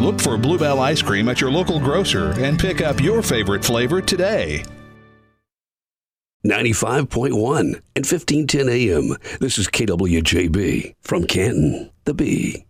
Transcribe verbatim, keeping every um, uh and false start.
Look for Bluebell Ice Cream at your local grocer and pick up your favorite flavor today. ninety-five point one and fifteen ten A M. This is K W J B from Canton, the Bee.